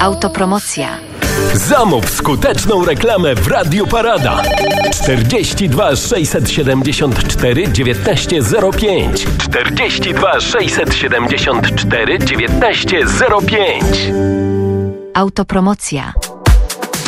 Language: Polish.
Autopromocja. Zamów skuteczną reklamę w Radiu Parada. 42 674 1905. 42 674 1905. Autopromocja.